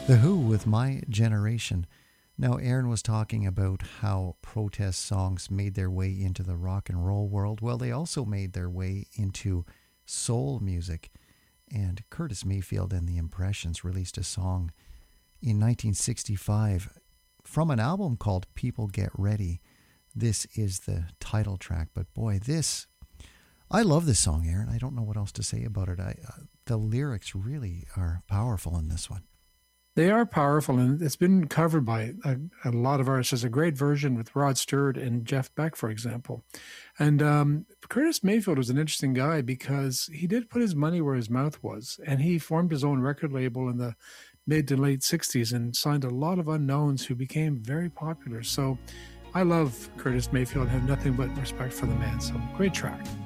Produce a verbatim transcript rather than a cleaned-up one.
The Who with My Generation. Now, Aaron was talking about how protest songs made their way into the rock and roll world. Well, they also made their way into soul music. And Curtis Mayfield and the Impressions released a song in nineteen sixty-five from an album called People Get Ready. This is the title track. But boy, this, I love this song, Aaron. I don't know what else to say about it. I, uh, the lyrics really are powerful in this one. They are powerful, and it's been covered by a, a lot of artists. There's a great version with Rod Stewart and Jeff Beck, for example. And um, Curtis Mayfield was an interesting guy because he did put his money where his mouth was, and he formed his own record label in the mid to late sixties and signed a lot of unknowns who became very popular. So I love Curtis Mayfield and have nothing but respect for the man. So great track.